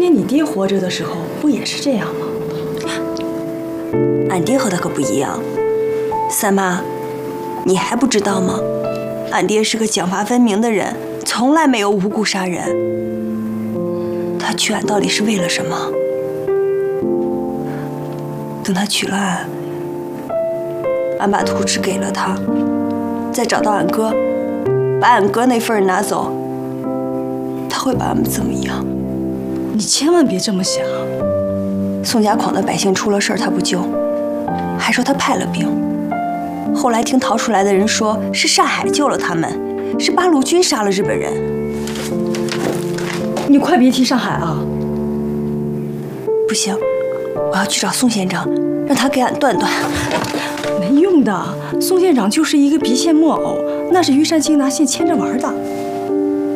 年你爹活着的时候不也是这样吗？ 俺爹和他可不一样。三妈，你还不知道吗？俺爹是个奖罚分明的人，从来没有无故杀人。他娶俺到底是为了什么？等他娶了俺，俺把图纸给了他，再找到俺哥，把俺哥那份拿走，他会把俺们怎么样？ 你千万别这么想。 宋家矿的百姓出了事儿他不救，还说他派了兵。后来听逃出来的人说，是上海救了他们，是八路军杀了日本人。 你快别提上海啊！ 不行，我要去找宋县长，让他给俺断断。 没用的，宋县长就是一个鼻线木偶，那是于善清拿线牵着玩的。